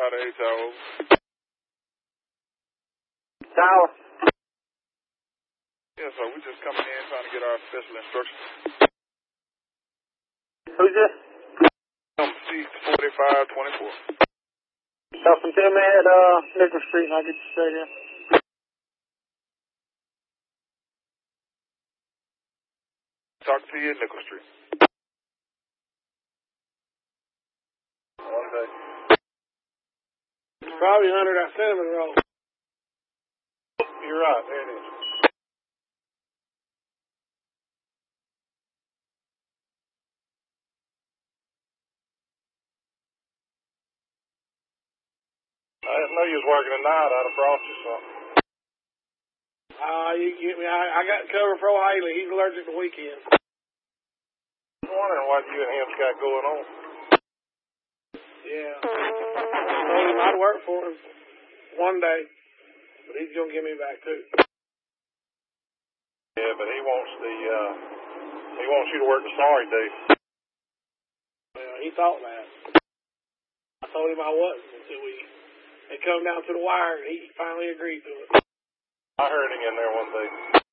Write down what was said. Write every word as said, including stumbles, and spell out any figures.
five to eight tower. Tower. Yeah, so we just coming in trying to get our special instructions. Who's this? Number C forty-five twenty-four. Something to me at uh, Nickel Street, and I'll get you straight in. Talk to you at Nickel Street. One day. It's probably under that cinnamon roll. You're right, there it is. I didn't know you was working tonight. I'd have brought you something. Uh, you can get me. I, I got cover for O'Haley. He's allergic to weekends. I'm wondering what you and him's got going on. Yeah. I told him I'd work for him one day, but he's going to give me back too. Yeah, but he wants the, uh, he wants you to work the sorry days. Well, he thought that. I told him I wasn't until we, they come down to the wire and he finally agreed to it. I heard him in there one day.